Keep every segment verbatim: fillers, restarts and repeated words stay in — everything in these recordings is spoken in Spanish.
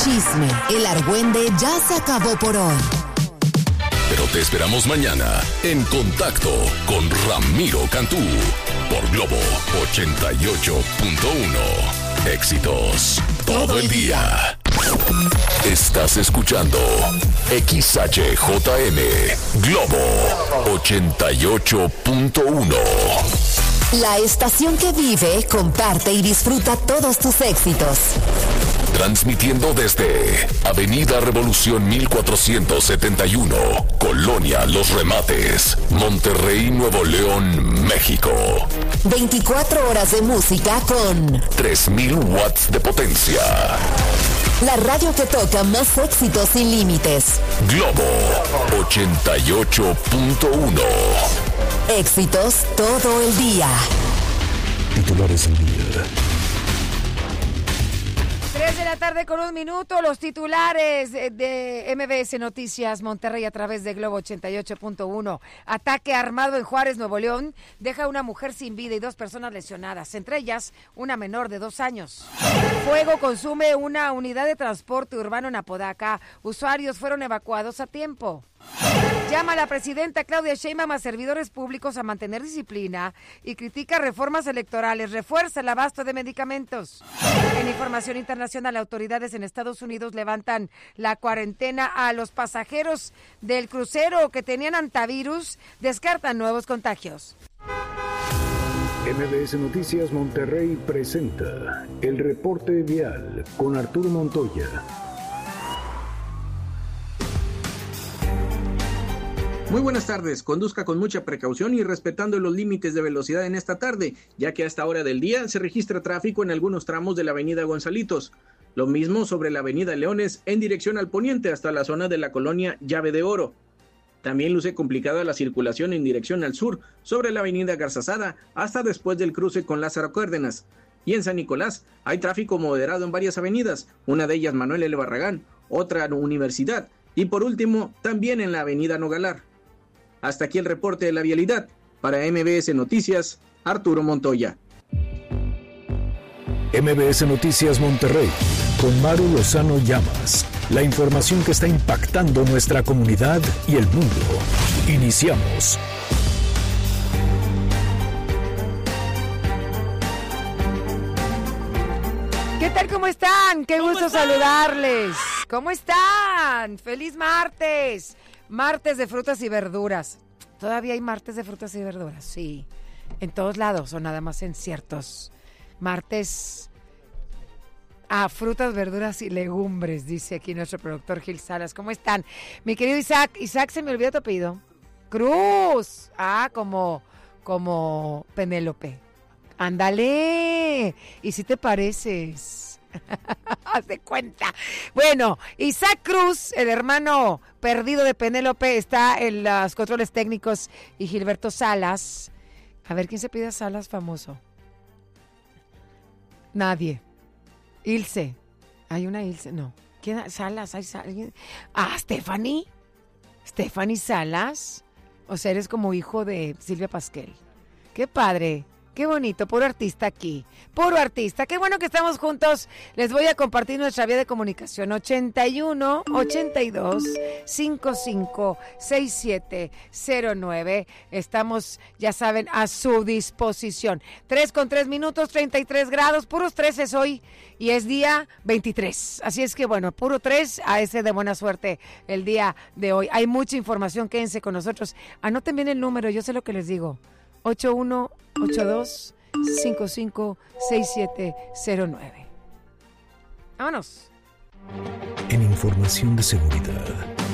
chisme, el argüende ya se acabó por hoy. Pero te esperamos mañana en Contacto con Ramiro Cantú por Globo ochenta y ocho punto uno. Éxitos todo el día. Estás escuchando X H J M Globo ochenta y ocho punto uno. La estación que vive, comparte y disfruta todos tus éxitos. Transmitiendo desde Avenida Revolución mil cuatrocientos setenta y uno, Colonia Los Remates, Monterrey, Nuevo León, México. veinticuatro horas de música con tres mil watts de potencia. La radio que toca más éxitos sin límites. Globo ochenta y ocho punto uno. Éxitos todo el día. Titulares del día. tres de la tarde con un minuto, los titulares de M B S Noticias Monterrey a través de Globo ochenta y ocho punto uno. Ataque armado en Juárez, Nuevo León, deja a una mujer sin vida y dos personas lesionadas, entre ellas una menor de dos años. Fuego consume una unidad de transporte urbano en Apodaca, usuarios fueron evacuados a tiempo. Llama a la presidenta Claudia Sheinbaum a servidores públicos a mantener disciplina y critica reformas electorales, refuerza el abasto de medicamentos. En información internacional, autoridades en Estados Unidos levantan la cuarentena a los pasajeros del crucero que tenían antivirus, descartan nuevos contagios. M B S Noticias Monterrey presenta el reporte vial con Arturo Montoya. Muy buenas tardes, conduzca con mucha precaución y respetando los límites de velocidad en esta tarde, ya que a esta hora del día se registra tráfico en algunos tramos de la avenida Gonzalitos. Lo mismo sobre la avenida Leones en dirección al poniente hasta la zona de la colonia Llave de Oro. También luce complicada la circulación en dirección al sur sobre la avenida Garzazada hasta después del cruce con Lázaro Cárdenas. Y en San Nicolás hay tráfico moderado en varias avenidas, una de ellas Manuel L. Barragán, otra Universidad y por último también en la avenida Nogalar. Hasta aquí el reporte de la vialidad. Para M B S Noticias, Arturo Montoya. M B S Noticias Monterrey, con Maru Lozano Llamas. La información que está impactando nuestra comunidad y el mundo. Iniciamos. ¿Qué tal? ¿Cómo están? Qué gusto saludarles. ¿Cómo están? ¡Feliz martes! Martes de frutas y verduras. ¿Todavía hay martes de frutas y verduras? Sí. En todos lados o nada más en ciertos. Martes a frutas, verduras y legumbres, dice aquí nuestro productor Gil Salas. ¿Cómo están? Mi querido Isaac. Isaac, se me olvidó tu apellido. Cruz. Ah, como, como Penélope. Ándale. ¿Y si te pareces? Haz de cuenta. Bueno, Isaac Cruz, el hermano perdido de Penélope, está en los controles técnicos y Gilberto Salas. A ver, ¿quién se pide a Salas famoso? Nadie. Ilse. Hay una Ilse, no. ¿Quién? Salas, hay Salas. Ah, Stephanie. Stephanie Salas. O sea, eres como hijo de Silvia Pasquel. Qué padre. Qué bonito, puro artista aquí, puro artista. Qué bueno que estamos juntos. Les voy a compartir nuestra vía de comunicación, ochenta y uno, ochenta y dos, cincuenta y cinco, sesenta y siete cero nueve. Estamos, ya saben, a su disposición. tres con tres minutos, treinta y tres grados, puros tres es hoy y es día veintitrés. Así es que bueno, puro tres a ese de buena suerte el día de hoy. Hay mucha información, quédense con nosotros. Anoten bien el número, yo sé lo que les digo. ocho uno ocho dos cinco cinco seis siete cero nueve. Vámonos. En información de seguridad.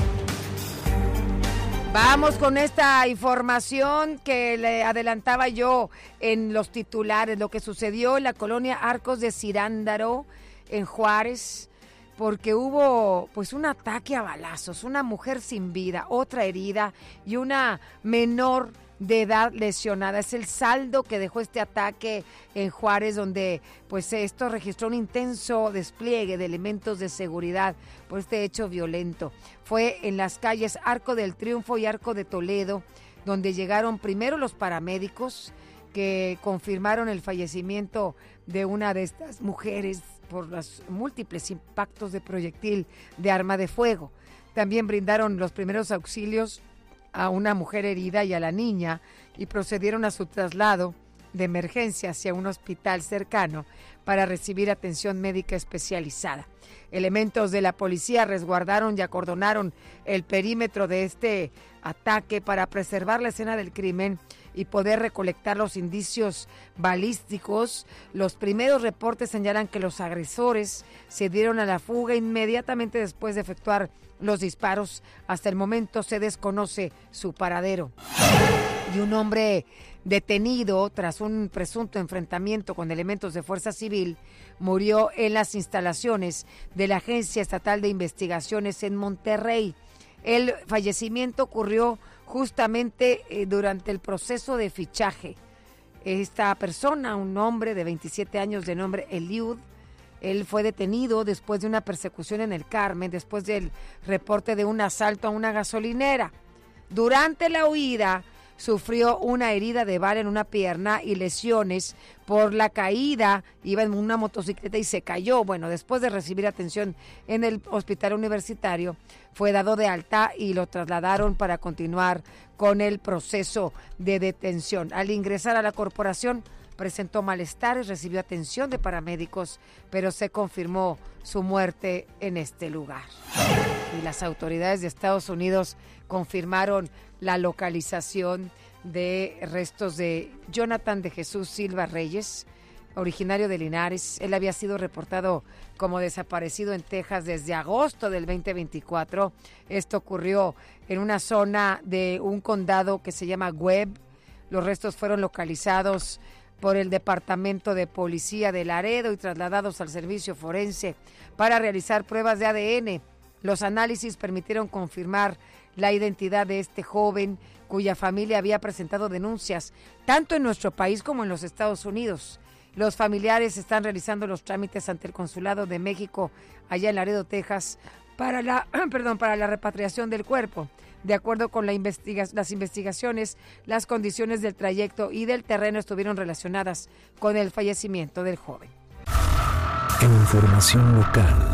Vamos con esta información que le adelantaba yo en los titulares, lo que sucedió en la colonia Arcos de Cirándaro, en Juárez, porque hubo pues un ataque a balazos, una mujer sin vida, otra herida y una menor de edad lesionada. Es el saldo que dejó este ataque en Juárez, donde pues esto registró un intenso despliegue de elementos de seguridad por este hecho violento. Fue en las calles Arco del Triunfo y Arco de Toledo, donde llegaron primero los paramédicos que confirmaron el fallecimiento de una de estas mujeres por los múltiples impactos de proyectil de arma de fuego. También brindaron los primeros auxilios a una mujer herida y a la niña y procedieron a su traslado de emergencia hacia un hospital cercano para recibir atención médica especializada. Elementos de la policía resguardaron y acordonaron el perímetro de este ataque para preservar la escena del crimen y poder recolectar los indicios balísticos. Los primeros reportes señalan que los agresores se dieron a la fuga inmediatamente después de efectuar los disparos. Hasta el momento se desconoce su paradero. Y un hombre detenido tras un presunto enfrentamiento con elementos de Fuerza Civil murió en las instalaciones de la Agencia Estatal de Investigaciones en Monterrey. El fallecimiento ocurrió justamente eh, durante el proceso de fichaje. Esta persona, un hombre de veintisiete años de nombre Eliud, él fue detenido después de una persecución en el Carmen, después del reporte de un asalto a una gasolinera. Durante la huida, sufrió una herida de bala en una pierna y lesiones por la caída. Iba en una motocicleta y se cayó. Bueno, después de recibir atención en el hospital universitario, fue dado de alta y lo trasladaron para continuar con el proceso de detención. Al ingresar a la corporación, presentó malestares, recibió atención de paramédicos, pero se confirmó su muerte en este lugar. Y las autoridades de Estados Unidos confirmaron la localización de restos de Jonathan de Jesús Silva Reyes, originario de Linares. Él había sido reportado como desaparecido en Texas desde agosto del veinte veinticuatro. Esto ocurrió en una zona de un condado que se llama Webb. Los restos fueron localizados por el Departamento de Policía de Laredo y trasladados al servicio forense para realizar pruebas de A D N. Los análisis permitieron confirmar la identidad de este joven cuya familia había presentado denuncias tanto en nuestro país como en los Estados Unidos. Los familiares están realizando los trámites ante el Consulado de México allá en Laredo, Texas, para la, perdón, para la repatriación del cuerpo. De acuerdo con la investiga- las investigaciones, las condiciones del trayecto y del terreno estuvieron relacionadas con el fallecimiento del joven. En información local.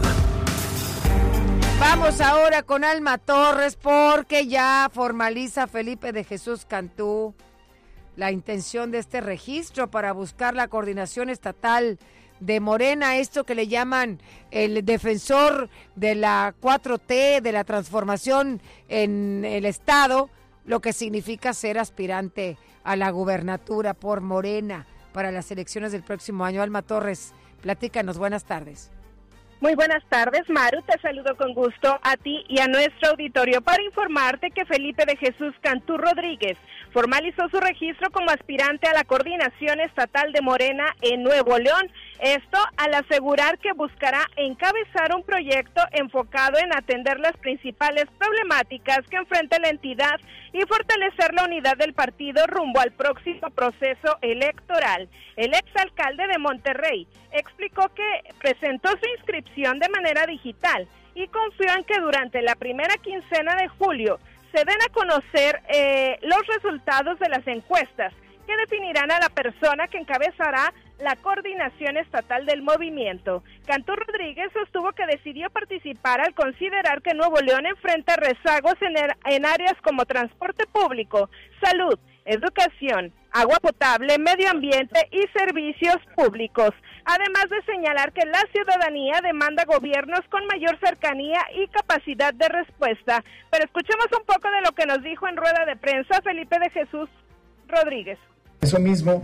Vamos ahora con Alma Torres porque ya formaliza Felipe de Jesús Cantú la intención de este registro para buscar la coordinación estatal de Morena, esto que le llaman el defensor de la cuatro T, de la transformación en el Estado, lo que significa ser aspirante a la gubernatura por Morena para las elecciones del próximo año. Alma Torres, platícanos, buenas tardes. Muy buenas tardes, Maru, te saludo con gusto a ti y a nuestro auditorio para informarte que Felipe de Jesús Cantú Rodríguez formalizó su registro como aspirante a la coordinación estatal de Morena en Nuevo León. Esto al asegurar que buscará encabezar un proyecto enfocado en atender las principales problemáticas que enfrenta la entidad y fortalecer la unidad del partido rumbo al próximo proceso electoral. El exalcalde de Monterrey explicó que presentó su inscripción de manera digital y confió en que durante la primera quincena de julio se den a conocer eh, los resultados de las encuestas que definirán a la persona que encabezará la coordinación estatal del movimiento. Cantú Rodríguez sostuvo que decidió participar al considerar que Nuevo León enfrenta rezagos en, er, en áreas como transporte público, salud, educación, agua potable, medio ambiente y servicios públicos. Además de señalar que la ciudadanía demanda gobiernos con mayor cercanía y capacidad de respuesta. Pero escuchemos un poco de lo que nos dijo en rueda de prensa Felipe de Jesús Rodríguez. Eso mismo,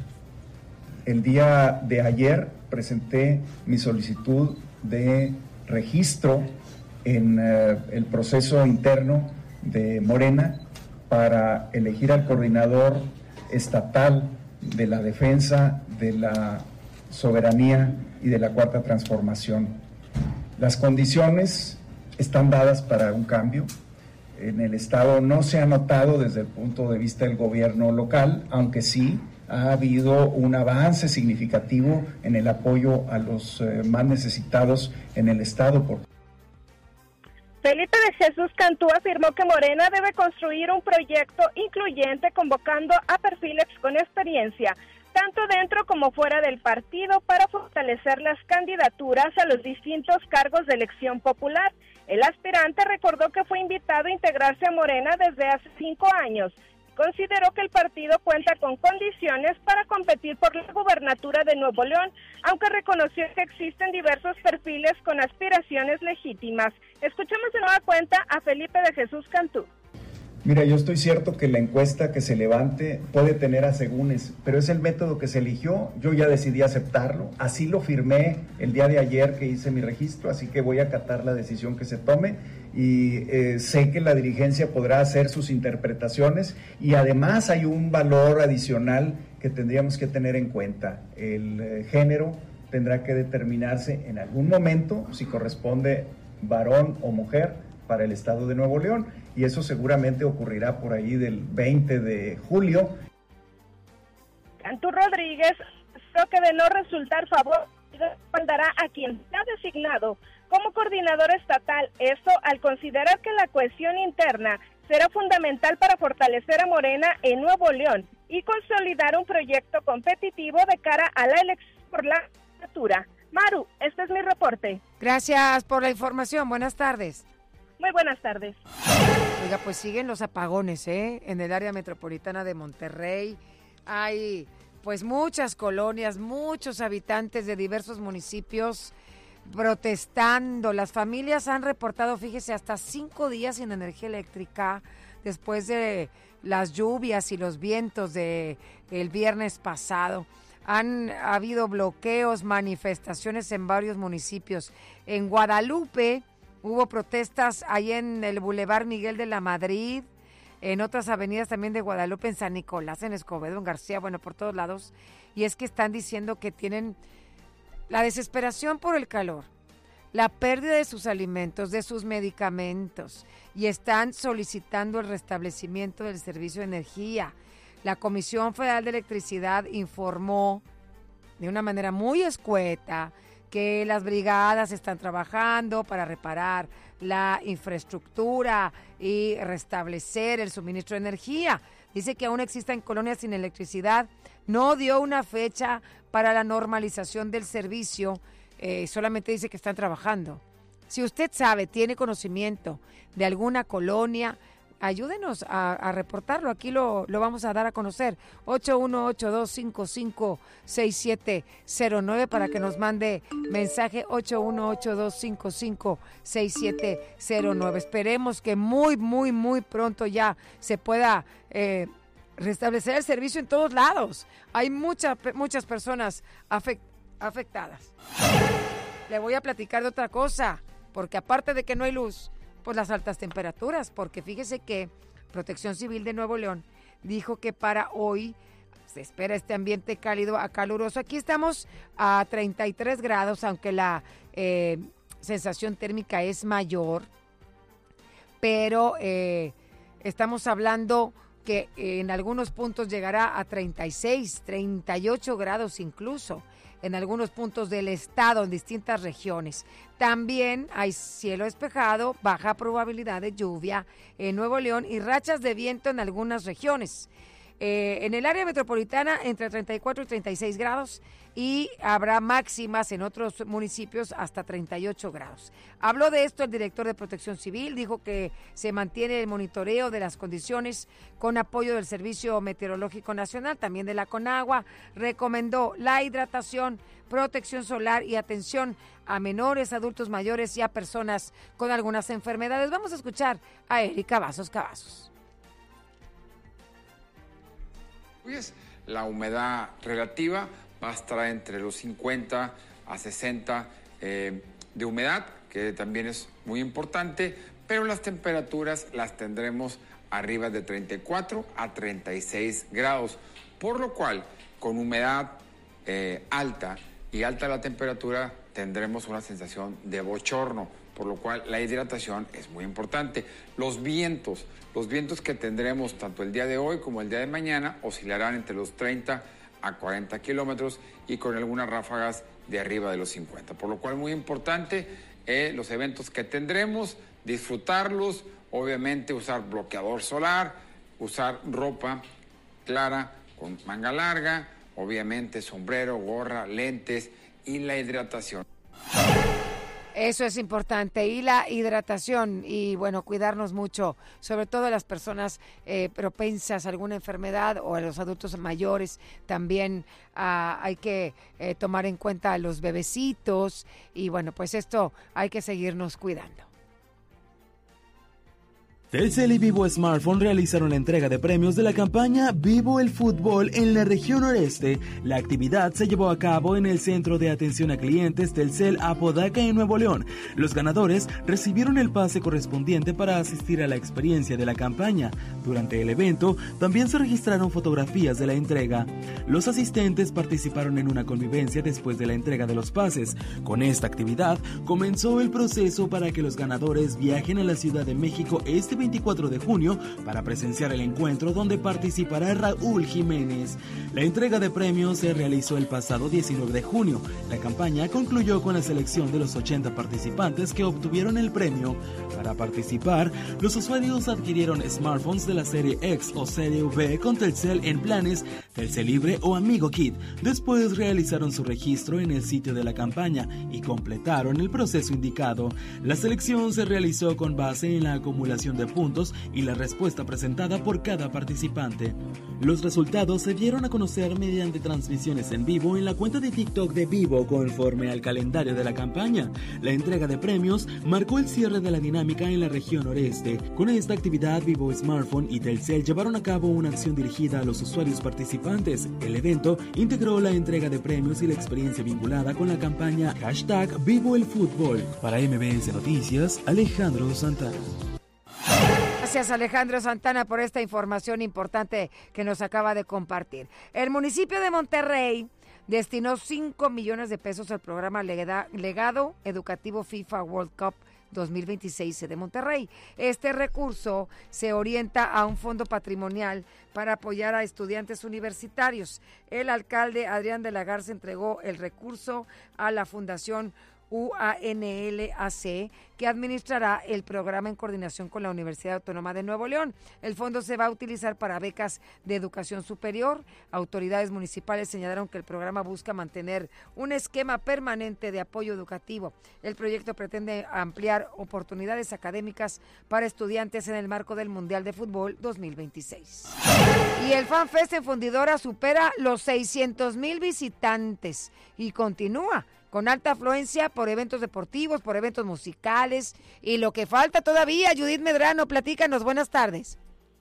el día de ayer presenté mi solicitud de registro en uh, el proceso interno de Morena para elegir al coordinador estatal de la defensa de la soberanía y de la cuarta transformación. Las condiciones están dadas para un cambio. En el Estado no se ha notado desde el punto de vista del gobierno local, aunque sí ha habido un avance significativo en el apoyo a los eh, más necesitados en el Estado. Por... Felipe de Jesús Cantú afirmó que Morena debe construir un proyecto incluyente convocando a perfiles con experiencia tanto dentro como fuera del partido, para fortalecer las candidaturas a los distintos cargos de elección popular. El aspirante recordó que fue invitado a integrarse a Morena desde hace cinco años. Consideró que el partido cuenta con condiciones para competir por la gubernatura de Nuevo León, aunque reconoció que existen diversos perfiles con aspiraciones legítimas. Escuchemos de nueva cuenta a Felipe de Jesús Cantú. Mira, yo estoy cierto que la encuesta que se levante puede tener asegúnes, pero es el método que se eligió, yo ya decidí aceptarlo, así lo firmé el día de ayer que hice mi registro, así que voy a acatar la decisión que se tome y eh, sé que la dirigencia podrá hacer sus interpretaciones y además hay un valor adicional que tendríamos que tener en cuenta. El eh, género tendrá que determinarse en algún momento si corresponde varón o mujer para el estado de Nuevo León, y eso seguramente ocurrirá por ahí del veinte de julio. Cantú Rodríguez, creo que de no resultar favorable, respaldará a quien sea designado como coordinador estatal, esto al considerar que la cohesión interna será fundamental para fortalecer a Morena en Nuevo León y consolidar un proyecto competitivo de cara a la elección por la candidatura. Maru, este es mi reporte. Gracias por la información, buenas tardes. Muy buenas tardes. Oiga, pues siguen los apagones, ¿eh? En el área metropolitana de Monterrey. Hay, pues, muchas colonias, muchos habitantes de diversos municipios protestando. Las familias han reportado, fíjese, hasta cinco días sin energía eléctrica después de las lluvias y los vientos de el viernes pasado. Han habido bloqueos, manifestaciones en varios municipios. En Guadalupe hubo protestas ahí en el Boulevard Miguel de la Madrid, en otras avenidas también de Guadalupe, en San Nicolás, en Escobedo, en García, bueno, por todos lados. Y es que están diciendo que tienen la desesperación por el calor, la pérdida de sus alimentos, de sus medicamentos, y están solicitando el restablecimiento del servicio de energía. La Comisión Federal de Electricidad informó de una manera muy escueta que las brigadas están trabajando para reparar la infraestructura y restablecer el suministro de energía. Dice que aún existen colonias sin electricidad. No dio una fecha para la normalización del servicio, eh, solamente dice que están trabajando. Si usted sabe, tiene conocimiento de alguna colonia, ayúdenos a, a reportarlo, aquí lo, lo vamos a dar a conocer. ocho uno ocho dos cinco cinco seis siete cero nueve para que nos mande mensaje ocho uno ocho dos cinco cinco seis siete cero nueve. Esperemos que muy, muy, muy pronto ya se pueda eh, restablecer el servicio en todos lados. Hay mucha, muchas personas afect, afectadas. Le voy a platicar de otra cosa, porque aparte de que no hay luz, pues las altas temperaturas, porque fíjese que Protección Civil de Nuevo León dijo que para hoy se espera este ambiente cálido a caluroso. Aquí estamos a treinta y tres grados, aunque la eh, sensación térmica es mayor, pero eh, estamos hablando que en algunos puntos llegará a treinta y seis, treinta y ocho grados incluso, en algunos puntos del estado, en distintas regiones. También hay cielo despejado, baja probabilidad de lluvia en Nuevo León y rachas de viento en algunas regiones. Eh, en el área metropolitana, entre treinta y cuatro y treinta y seis grados, y habrá máximas en otros municipios hasta treinta y ocho grados. Habló de esto el director de Protección Civil, dijo que se mantiene el monitoreo de las condiciones con apoyo del Servicio Meteorológico Nacional, también de la Conagua. Recomendó la hidratación, protección solar y atención a menores, adultos mayores y a personas con algunas enfermedades. Vamos a escuchar a Erika Cavazos Cavazos. La humedad relativa va a estar entre los cincuenta a sesenta eh, de humedad, que también es muy importante, pero las temperaturas las tendremos arriba de treinta y cuatro a treinta y seis grados, por lo cual con humedad eh, alta y alta la temperatura tendremos una sensación de bochorno, por lo cual la hidratación es muy importante. Los vientos, los vientos que tendremos tanto el día de hoy como el día de mañana oscilarán entre los treinta a cuarenta kilómetros y con algunas ráfagas de arriba de los cincuenta, por lo cual muy importante eh, los eventos que tendremos, disfrutarlos, obviamente usar bloqueador solar, usar ropa clara con manga larga, obviamente sombrero, gorra, lentes y la hidratación. Eso es importante, y la hidratación, y bueno, cuidarnos mucho, sobre todo las personas eh, propensas a alguna enfermedad o a los adultos mayores. También ah, hay que eh, tomar en cuenta a los bebecitos, y bueno, pues esto hay que seguirnos cuidando. Telcel y Vivo Smartphone realizaron la entrega de premios de la campaña Vivo el Fútbol en la región noreste. La actividad se llevó a cabo en el Centro de Atención a Clientes Telcel Apodaca en Nuevo León. Los ganadores recibieron el pase correspondiente para asistir a la experiencia de la campaña. Durante el evento también se registraron fotografías de la entrega. Los asistentes participaron en una convivencia después de la entrega de los pases. Con esta actividad comenzó el proceso para que los ganadores viajen a la Ciudad de México este veinticuatro de junio para presenciar el encuentro donde participará Raúl Jiménez. La entrega de premios se realizó el pasado diecinueve de junio. La campaña concluyó con la selección de los ochenta participantes que obtuvieron el premio. Para participar, los usuarios adquirieron smartphones de la serie X o serie V con Telcel en planes Telcel Libre o Amigo Kit. Después realizaron su registro en el sitio de la campaña y completaron el proceso indicado. La selección se realizó con base en la acumulación de puntos y la respuesta presentada por cada participante. Los resultados se dieron a conocer mediante transmisiones en vivo en la cuenta de TikTok de Vivo conforme al calendario de la campaña. La entrega de premios marcó el cierre de la dinámica en la región noreste. Con esta actividad, Vivo Smartphone y Telcel llevaron a cabo una acción dirigida a los usuarios participantes. El evento integró la entrega de premios y la experiencia vinculada con la campaña hashtag Vivo el Fútbol. Para M B S Noticias, Alejandro Santana. Gracias, Alejandro Santana, por esta información importante que nos acaba de compartir. El municipio de Monterrey destinó cinco millones de pesos al programa Legado Educativo FIFA World Cup dos mil veintiséis de Monterrey. Este recurso se orienta a un fondo patrimonial para apoyar a estudiantes universitarios. El alcalde Adrián de la Garza entregó el recurso a la Fundación U A N L A C, que administrará el programa en coordinación con la Universidad Autónoma de Nuevo León. El fondo se va a utilizar para becas de educación superior. Autoridades municipales señalaron que el programa busca mantener un esquema permanente de apoyo educativo. El proyecto pretende ampliar oportunidades académicas para estudiantes en el marco del Mundial de Fútbol dos mil veintiséis. Y el FanFest en Fundidora supera los seiscientos mil visitantes y continúa con alta afluencia por eventos deportivos, por eventos musicales y lo que falta todavía. Judith Medrano, platícanos, buenas tardes.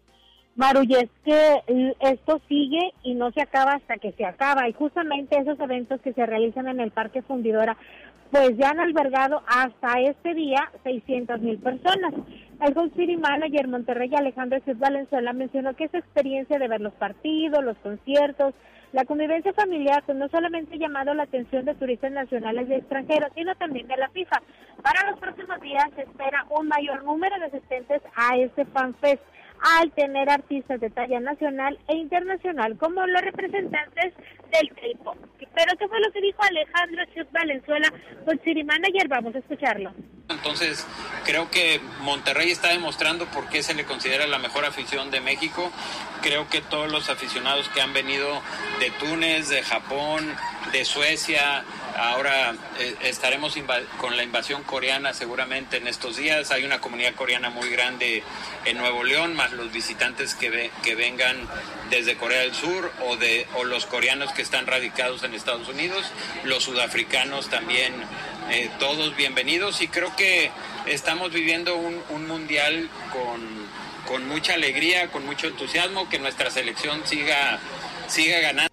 Maru, y es que esto sigue y no se acaba hasta que se acaba, y justamente esos eventos que se realizan en el Parque Fundidora pues ya han albergado hasta este día seiscientas mil personas. El Host City Manager Monterrey, Alejandro Jesús Valenzuela, mencionó que esa experiencia de ver los partidos, los conciertos, la convivencia familiar, pues no solamente ha llamado la atención de turistas nacionales y extranjeros, sino también de la FIFA. Para los próximos días se espera un mayor número de asistentes a este FanFest, al tener artistas de talla nacional e internacional como los representantes del K-pop. Pero ¿qué fue lo que dijo Alejandro Jesús Valenzuela, con City Manager? Vamos a escucharlo. Entonces, creo que Monterrey está demostrando por qué se le considera la mejor afición de México. Creo que todos los aficionados que han venido de Túnez, de Japón, de Suecia, ahora eh, estaremos inv- con la invasión coreana seguramente en estos días. Hay una comunidad coreana muy grande en Nuevo León, más los visitantes que, ve- que vengan desde Corea del Sur o, de, o los coreanos que están radicados en Estados Unidos, los sudafricanos también, eh, todos bienvenidos, y creo que estamos viviendo un, un mundial con, con mucha alegría, con mucho entusiasmo, que nuestra selección siga, siga ganando.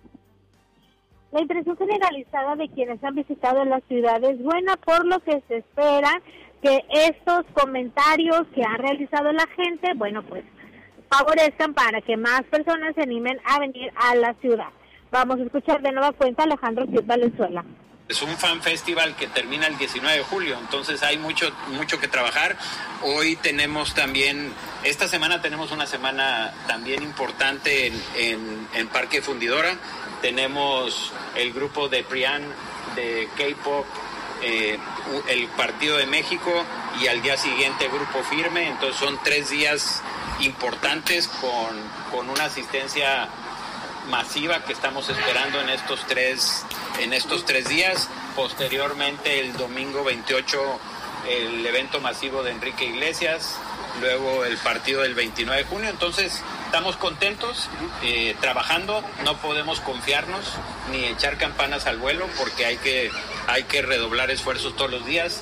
La impresión generalizada de quienes han visitado la ciudad es buena, por lo que se espera que estos comentarios que ha realizado la gente, bueno, pues favorezcan para que más personas se animen a venir a la ciudad. Vamos a escuchar de nueva cuenta a Alejandro Jesús Valenzuela. Es un fan festival que termina el diecinueve de julio, entonces hay mucho mucho que trabajar. Hoy tenemos también, esta semana tenemos una semana también importante en, en, en Parque Fundidora. Tenemos el grupo de Prian de K-pop, eh, el Partido de México, y al día siguiente Grupo Firme. Entonces son tres días importantes con, con una asistencia masiva que estamos esperando en estos tres, en estos tres días. Posteriormente, el domingo veintiocho, el evento masivo de Enrique Iglesias, luego el partido del veintinueve de junio. Entonces, estamos contentos, eh, trabajando, no podemos confiarnos ni echar campanas al vuelo porque hay que, hay que redoblar esfuerzos todos los días.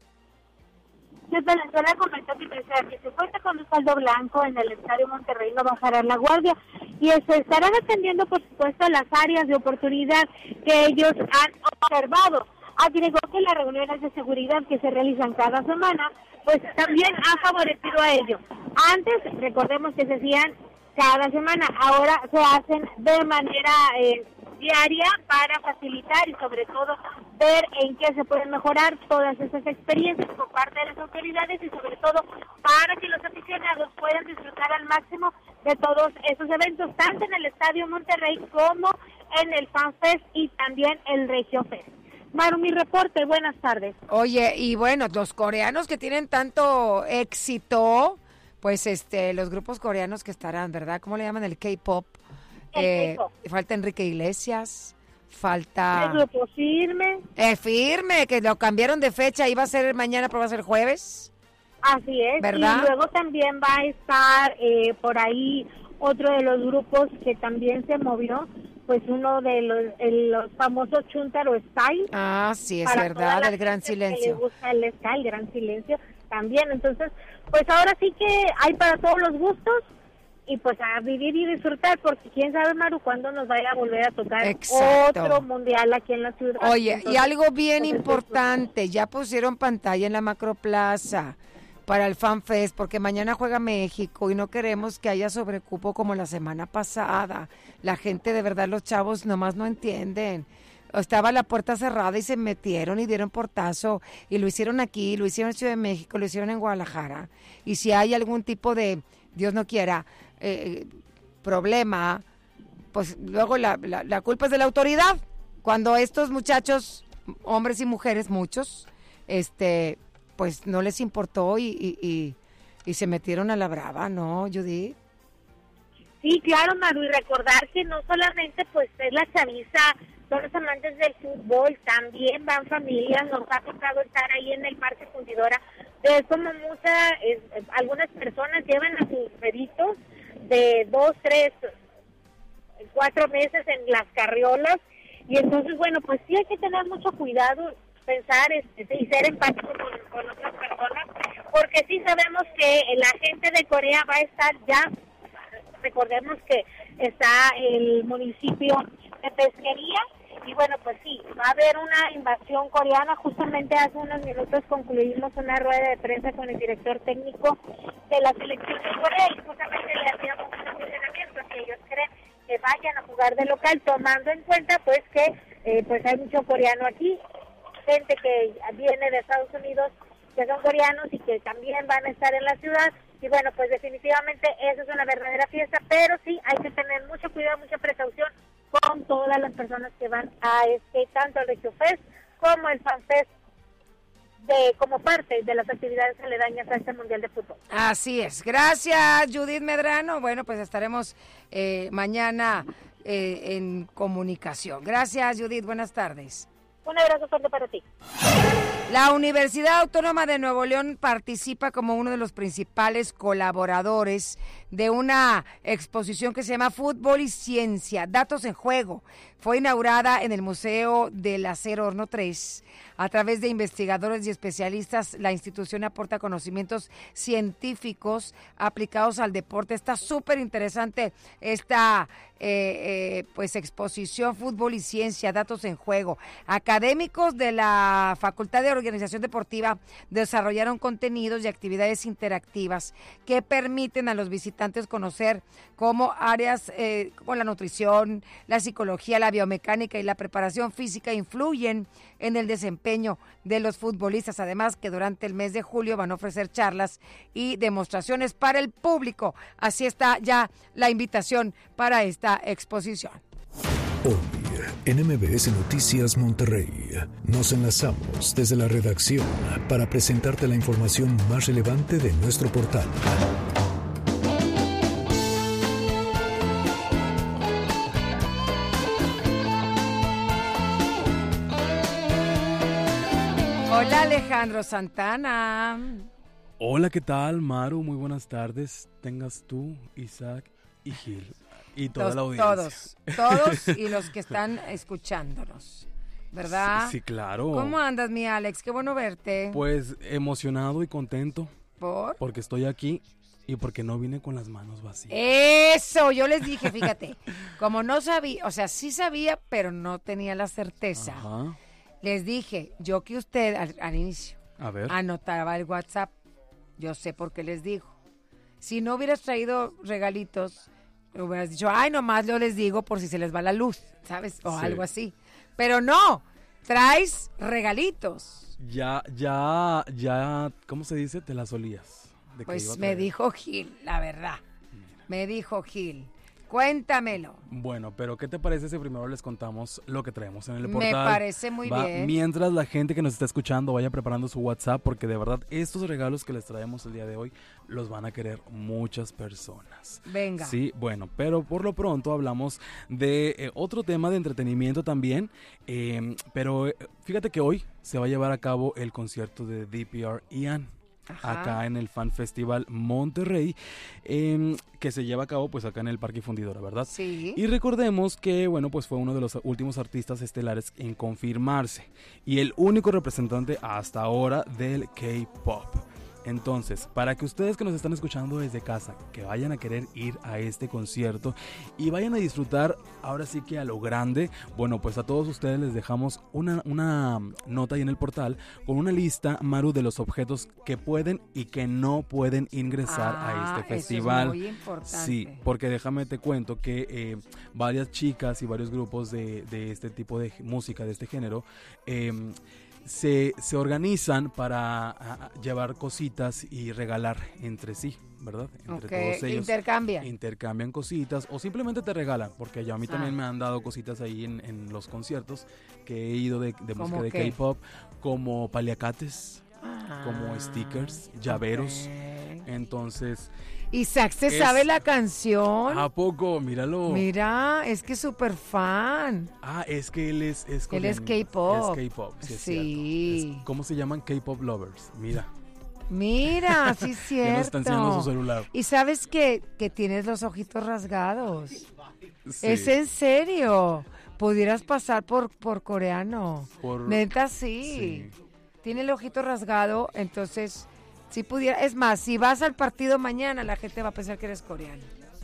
De Venezuela comentó que pese a que se cuenta con un saldo blanco en el Estadio Monterrey, no bajará la guardia y se estarán atendiendo, por supuesto, las áreas de oportunidad que ellos han observado. Agregó que las reuniones de seguridad que se realizan cada semana, pues también ha favorecido a ello. Antes, recordemos que se hacían cada semana, ahora se hacen de manera eh, diaria para facilitar y sobre todo ver en qué se pueden mejorar todas esas experiencias por parte de las autoridades y sobre todo para que los aficionados puedan disfrutar al máximo de todos esos eventos, tanto en el Estadio Monterrey como en el FanFest y también el Regio Fest. Maru, mi reporte, buenas tardes. Oye, y bueno, los coreanos que tienen tanto éxito, pues este, los grupos coreanos que estarán, ¿verdad? ¿Cómo le llaman? El K-pop. El eh, K-pop. Falta Enrique Iglesias, falta... El grupo Firme. Eh, firme, que lo cambiaron de fecha, iba a ser mañana, pero va a ser jueves. Así es, ¿verdad? Y luego también va a estar eh, por ahí otro de los grupos que también se movió, pues uno de los, el, los famosos Chuntaro Style. Ah, sí, es para verdad, toda el Gran gente Silencio. Que le gusta el ska, el Gran Silencio también. Entonces, pues ahora sí que hay para todos los gustos y pues a vivir y disfrutar, porque quién sabe, Maru, cuándo nos vaya a volver a tocar Exacto. otro mundial aquí en la ciudad. Oye, Entonces, y algo bien pues, importante, ya pusieron pantalla en la Macroplaza para el FanFest, porque mañana juega México y no queremos que haya sobrecupo como la semana pasada. La gente, de verdad, los chavos nomás no entienden. Estaba la puerta cerrada y se metieron y dieron portazo y lo hicieron aquí, lo hicieron en Ciudad de México, lo hicieron en Guadalajara. Y si hay algún tipo de, Dios no quiera, eh, problema, pues luego la, la, la culpa es de la autoridad. Cuando estos muchachos, hombres y mujeres, muchos, este... pues no les importó y, y, y, y se metieron a la brava, ¿no, Judith? Sí, claro, Maru, y recordar que no solamente pues es la chaviza, son los amantes del fútbol, también van familias, nos ha tocado estar ahí en el Parque Fundidora, es como muchas, eh, algunas personas llevan a sus bebitos de dos, tres, cuatro meses en las carriolas, y entonces, bueno, pues sí hay que tener mucho cuidado, pensar este, y ser empático con, con otras personas, porque sí sabemos que la gente de Corea va a estar ya, recordemos que está el municipio de Pesquería, y bueno, pues sí, va a haber una invasión coreana. Justamente hace unos minutos concluimos una rueda de prensa con el director técnico de la selección de Corea, y justamente le hacíamos un cuestionamiento que ellos creen que vayan a jugar de local, tomando en cuenta pues que eh, pues hay mucho coreano aquí, gente que viene de Estados Unidos que son coreanos y que también van a estar en la ciudad, y bueno, pues definitivamente eso es una verdadera fiesta, pero sí hay que tener mucho cuidado, mucha precaución con todas las personas que van a este, tanto el Regio Fest como el FanFest, de, como parte de las actividades aledañas a este Mundial de Fútbol. Así es. Gracias, Judith Medrano. Bueno, pues estaremos eh, mañana eh, en comunicación. Gracias, Judith. Buenas tardes. Un abrazo fuerte para ti. La Universidad Autónoma de Nuevo León participa como uno de los principales colaboradores de una exposición que se llama Fútbol y Ciencia, Datos en Juego. Fue inaugurada en el Museo del Acero Horno tres. A través de investigadores y especialistas, la institución aporta conocimientos científicos aplicados al deporte. Está súper interesante esta eh, eh, pues exposición Fútbol y Ciencia, Datos en Juego. Académicos de la Facultad de Organización Deportiva desarrollaron contenidos y actividades interactivas que permiten a los visitantes conocer cómo áreas eh, como la nutrición, la psicología, la biomecánica y la preparación física influyen en el desempeño de los futbolistas. Además, que durante el mes de julio van a ofrecer charlas y demostraciones para el público. Así está ya la invitación para esta exposición. Hoy, en M B S Noticias Monterrey, nos enlazamos desde la redacción para presentarte la información más relevante de nuestro portal. Alejandro Santana. Hola, ¿qué tal, Maru? Muy buenas tardes. Tengas tú, Isaac y Gil. Y toda Los, la audiencia. Todos, todos y los que están escuchándonos, ¿verdad? Sí, sí, claro. ¿Cómo andas, mi Alex? Qué bueno verte. Pues emocionado y contento. ¿Por? Porque estoy aquí y porque no vine con las manos vacías. Eso, yo les dije, fíjate, como no sabía, o sea, sí sabía, pero no tenía la certeza. Ajá. Les dije, yo que usted al, al inicio A ver. anotaba el WhatsApp, yo sé por qué les digo. Si no hubieras traído regalitos, hubieras dicho, ay, nomás yo les digo por si se les va la luz, ¿sabes? O Sí. algo así. Pero no, traes regalitos. Ya, ya, ya, ¿cómo se dice? Te las olías. De que iba a Pues me traer. dijo Gil, la verdad. Me dijo Gil. Cuéntamelo. Bueno, pero ¿qué te parece si primero les contamos lo que traemos en el Me portal? parece muy Va, bien. Mientras la gente que nos está escuchando vaya preparando su WhatsApp, porque de verdad estos regalos que les traemos el día de hoy los van a querer muchas personas. Venga. Sí, bueno, pero por lo pronto hablamos de eh, otro tema de entretenimiento también, eh, pero eh, fíjate que hoy se va a llevar a cabo el concierto de D P R Ian. Ajá. Acá en el Fan Festival Monterrey, eh, que se lleva a cabo pues acá en el Parque Fundidora, ¿verdad? Sí. Y recordemos que, bueno, pues fue uno de los últimos artistas estelares en confirmarse y el único representante hasta ahora del K-pop. Entonces, para que ustedes que nos están escuchando desde casa, que vayan a querer ir a este concierto y vayan a disfrutar ahora sí que a lo grande, bueno, pues a todos ustedes les dejamos una, una nota ahí en el portal con una lista, Maru, de los objetos que pueden y que no pueden ingresar Ah, a este eso es festival. muy importante. Sí, porque déjame te cuento que eh, varias chicas y varios grupos de, de este tipo de música, de este género, eh, Se, se organizan para a, a llevar cositas y regalar entre sí, ¿verdad? Entre Ok, todos ellos. intercambian. Intercambian cositas o simplemente te regalan, porque ya a mí Ah. también me han dado cositas ahí en, en los conciertos que he ido de, de música ¿Cómo de qué? K-pop, como paliacates, Ah, como stickers, llaveros. ok. Entonces, Isaac se Es- sabe la canción. ¿a poco? Míralo. Mira, es que es súper fan. Ah, es que él es, es Él es coreano. K-pop. Es K-pop, sí, es Sí. cierto. Es- ¿Cómo se llaman? K-pop lovers. Mira. Mira, sí es cierto. Ya nos está enseñando su celular. Y sabes que, que tienes los ojitos rasgados. Sí. Es en serio. Pudieras pasar por, por coreano. Por- Neta, sí. Sí. Tiene el ojito rasgado, entonces, si pudiera. Es más, si vas al partido mañana, la gente va a pensar que eres coreano.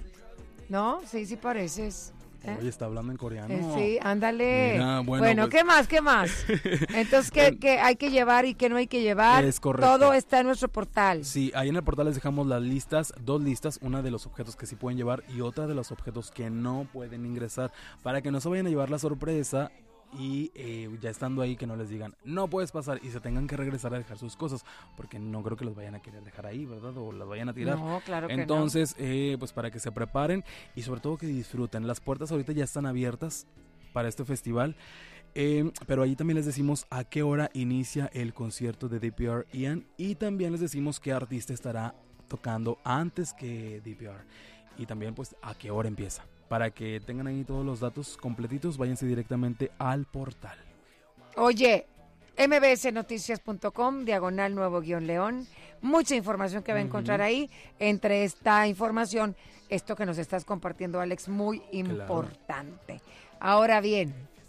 ¿No? Sí, sí pareces. ¿eh? Oye, está hablando en coreano. Eh, sí, ándale. Mira, bueno, bueno, pues- ¿qué más? ¿Qué más? Entonces, ¿qué, qué hay que llevar y qué no hay que llevar? Es correcto. Todo está en nuestro portal. Sí, ahí en el portal les dejamos las listas, dos listas, una de los objetos que sí pueden llevar y otra de los objetos que no pueden ingresar, para que no se vayan a llevar la sorpresa y eh, ya estando ahí que no les digan, no puedes pasar y se tengan que regresar a dejar sus cosas, porque no creo que los vayan a querer dejar ahí, ¿verdad? O las vayan a tirar. No, claro que no. Entonces, eh, pues para que se preparen y sobre todo que disfruten. Las puertas ahorita ya están abiertas para este festival. Eh, pero ahí también les decimos a qué hora inicia el concierto de D P R Ian y también les decimos qué artista estará tocando antes que D P R y también pues a qué hora empieza. Para que tengan ahí todos los datos completitos, váyanse directamente al portal. Oye, m b s noticias punto com, diagonal nuevo guión león. Mucha información que va a encontrar ahí. Entre esta información, esto que nos estás compartiendo, Alex, muy importante. Ahora bien,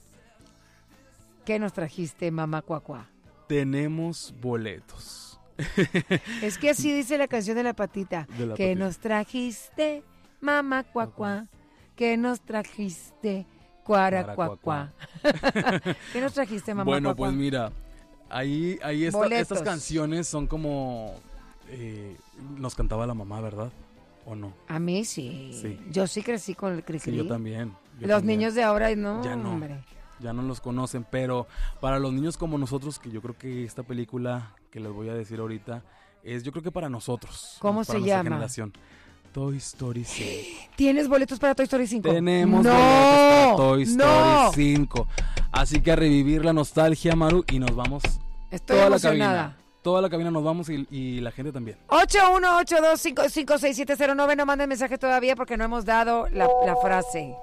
¿qué nos trajiste, mamá cuacuá? Tenemos boletos. Es que así dice la canción de la patita. De la ¿Qué patita. nos trajiste, mamá cuacuá? ¿Qué nos trajiste, cuaracuacuá? ¿Qué nos trajiste, mamá Bueno, cuacuá? pues mira, ahí, ahí esta- Boletos. estas canciones son como eh, nos cantaba la mamá, ¿verdad? ¿O no? A mí sí. Sí. Yo sí crecí con el cri Sí, yo también. yo Los también. niños de ahora, no, Ya no. hombre. Ya no los conocen, pero para los niños como nosotros, que yo creo que esta película que les voy a decir ahorita es, yo creo que para nosotros. ¿Cómo para se nuestra llama? generación. Toy Story cinco. ¿Tienes boletos para Toy Story cinco? Tenemos no, boletos para Toy Story no. cinco. Así que a revivir la nostalgia, Maru, y nos vamos. Estoy toda la emocionada. cabina. Toda la cabina nos vamos y, y la gente también. ocho uno ocho dos cinco cinco seis siete cero nueve, no manden mensaje todavía porque no hemos dado la, la frase.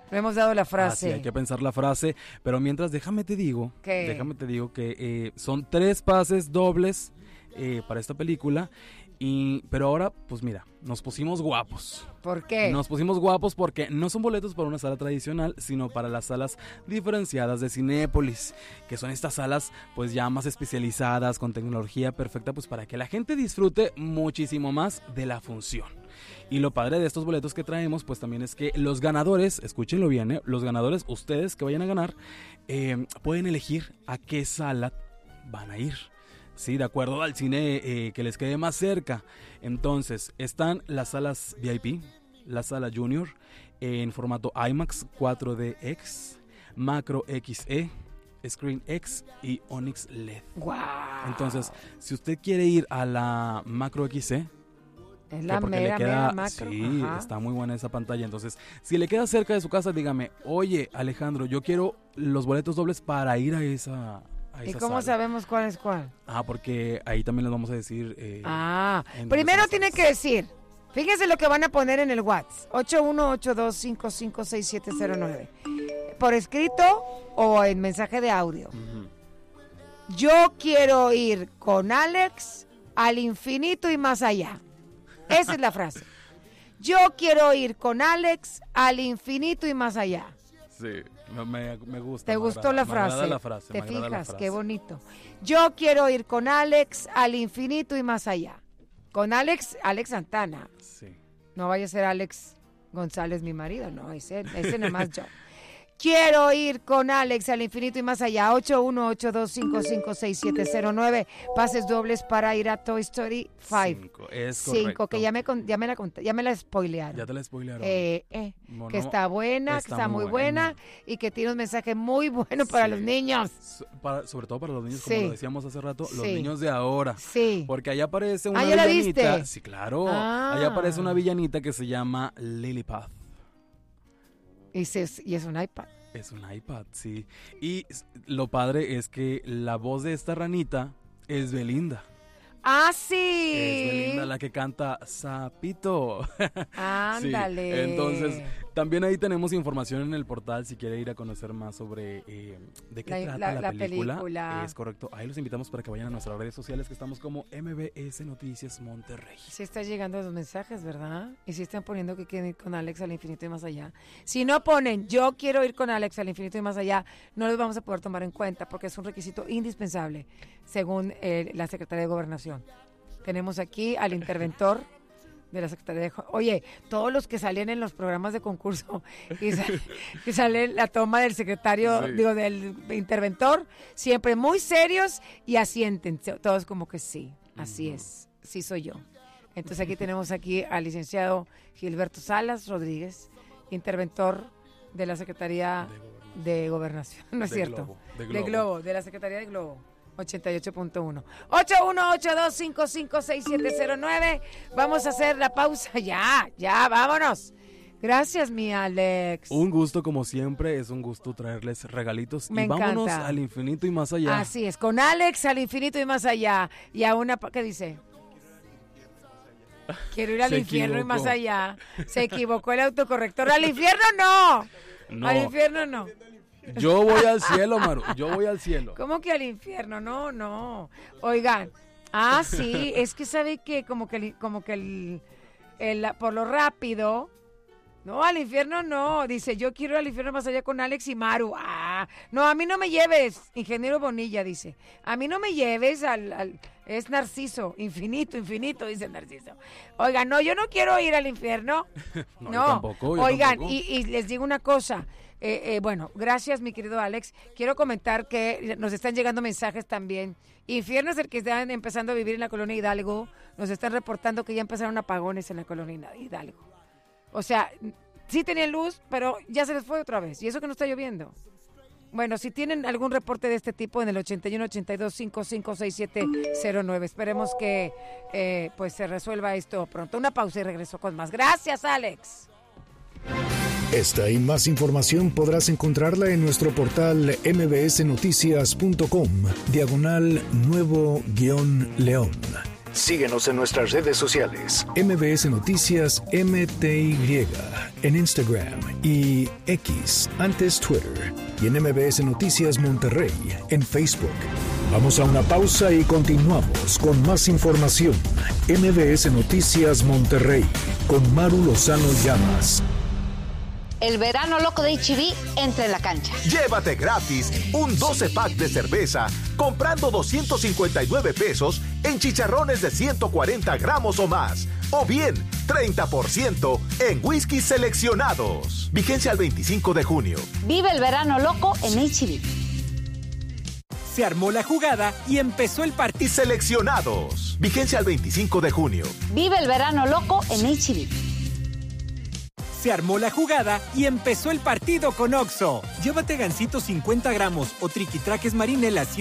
Le hemos dado la Ah, sí, frase. hay que pensar la frase, pero mientras déjame te digo, ¿Qué? déjame te digo que eh, son tres pases dobles eh, para esta película, y pero ahora, pues mira, nos pusimos guapos. ¿Por qué? Nos pusimos guapos porque no son boletos para una sala tradicional, sino para las salas diferenciadas de Cinépolis, que son estas salas pues ya más especializadas, con tecnología perfecta, pues para que la gente disfrute muchísimo más de la función. Y lo padre de estos boletos que traemos, pues también es que los ganadores, escúchenlo bien, ¿eh? Los ganadores, ustedes que vayan a ganar, eh, pueden elegir a qué sala van a ir. Sí, de acuerdo al cine eh, que les quede más cerca. Entonces, están las salas V I P, la sala Junior, eh, en formato IMAX cuatro D X, Macro X E, Screen X y Onyx L E D. ¡Wow! Entonces, si usted quiere ir a la Macro X E, Es la porque mera, le queda, mera macro. sí, Ajá. está muy buena esa pantalla. Entonces, si le queda cerca de su casa, dígame, oye, Alejandro, yo quiero los boletos dobles para ir a esa, a ¿Y esa cómo sala. sabemos cuál es cuál? Ah, porque ahí también les vamos a decir. Eh, Ah, en primero dónde tiene están. que decir, fíjense lo que van a poner en el WhatsApp, ocho uno ocho dos cinco cinco seis siete cero nueve. Por escrito o en mensaje de audio. Ujú. Yo quiero ir con Alex al infinito y más allá. Esa es la frase. Yo quiero ir con Alex al infinito y más allá. Sí, me, me- me gusta. ¿Te me gustó agrada, la me frase? agrada la frase, ¿Te me agrada la fijas? frase. Qué bonito. Yo quiero ir con Alex al infinito y más allá. Con Alex, Alex Santana. Sí. No vaya a ser Alex González, mi marido. No, ese, ese nada más yo. Quiero ir con Alex al infinito y más allá. ocho uno ocho dos cinco cinco seis siete cero nueve. Pases dobles para ir a Toy Story cinco. Cinco, es Cinco, correcto. que ya me, con- ya me la conté- ya me la spoilearon. Ya te la spoilearon. Eh, eh, No, que no, está buena, que está muy buena, y que tiene un mensaje muy bueno para Sí. los niños. So- para- sobre todo para los niños, Sí. como lo decíamos hace rato, los Sí. niños de ahora. Sí. Porque ahí aparece una Ah, ¿ya la villanita. viste? Sí, claro. Ah. Ahí aparece una villanita que se llama Lilliput. Y, se- y es un iPad. Es un iPad, sí. Y s- lo padre es que la voz de esta ranita es Belinda. ¡Ah, Es sí! Belinda la que canta Sapito. Ándale. Sí, entonces, también ahí tenemos información en el portal si quiere ir a conocer más sobre eh, de qué La- trata la- la, la película. película. Es correcto. Ahí los invitamos para que vayan a nuestras redes sociales, que estamos como M B S Noticias Monterrey. Sí está llegando los mensajes, ¿verdad? Y sí están poniendo que quieren ir con Alex al infinito y más allá. Si no ponen, yo quiero ir con Alex al infinito y más allá, no los vamos a poder tomar en cuenta porque es un requisito indispensable, según eh, la Secretaría de Gobernación. Tenemos aquí al interventor de la Secretaría de... Jo- Oye, todos los que salían en los programas de concurso y, sa- y sale la toma del secretario, Sí. digo, del interventor, siempre muy serios y asienten, todos como que sí, así es, sí soy yo. Entonces aquí tenemos aquí al licenciado Gilberto Salas Rodríguez, interventor de la Secretaría de Gobernación, ¿no es De cierto? Globo, de de Globo. Globo, de la Secretaría de Globo. ochenta y ocho punto uno. ocho uno ocho dos cinco cinco seis siete cero nueve. Vamos a hacer la pausa. Ya, ya, vámonos. Gracias, mi Alex. Un gusto, como siempre, es un gusto traerles regalitos. Me y vámonos encanta. al infinito y más allá. Así es, con Alex al infinito y más allá. Y a una, pa- ¿qué dice? Quiero ir al Se infierno y equivocó. más allá. Se equivocó el autocorrector. Al infierno no. No. Al infierno no. Yo voy al cielo, Maru. Yo voy al cielo. ¿Cómo que al infierno? No, no. Oigan, ah, sí, es que sabe que como que, el- como que el, el- por lo rápido, no, al infierno no. Dice, yo quiero ir al infierno más allá con Alex y Maru. Ah, no, a mí no me lleves, ingeniero Bonilla dice. A mí no me lleves al, al- es Narciso, infinito, infinito, dice Narciso. Oigan, no, yo no quiero ir al infierno. No, No, yo tampoco, yo oigan, tampoco. y, y les digo una cosa. Eh, eh, bueno, gracias, mi querido Alex. Quiero comentar que nos están llegando mensajes también. Infierno es el que están empezando a vivir en la colonia Hidalgo. Nos están reportando que ya empezaron apagones en la colonia Hidalgo. O sea, sí tenían luz, pero ya se les fue otra vez. Y eso que no está lloviendo. Bueno, si tienen algún reporte de este tipo en el ochenta y uno ochenta y dos cincuenta y cinco sesenta y siete cero nueve. Esperemos que eh, pues se resuelva esto pronto. Una pausa y regreso con más. Gracias, Alex. Esta y más información podrás encontrarla en nuestro portal mbsnoticias punto com, diagonal nuevo guión león. Síguenos en nuestras redes sociales. M B S Noticias M T Y en Instagram y X, antes Twitter. Y en M B S Noticias Monterrey en Facebook. Vamos a una pausa y continuamos con más información. M B S Noticias Monterrey con Maru Lozano Llamas. El verano loco de H E B entra en la cancha. Llévate gratis un doce pack de cerveza comprando doscientos cincuenta y nueve pesos en chicharrones de ciento cuarenta gramos o más. O bien, treinta por ciento en whisky seleccionados. Vigencia al veinticinco de junio. Vive el verano loco en H E B. Se armó la jugada y empezó el partido. Seleccionados. Vigencia al veinticinco de junio. Vive el verano loco en H E B. Se armó la jugada y empezó el partido con Oxxo. Llévate gansito cincuenta gramos o triquitraques marinela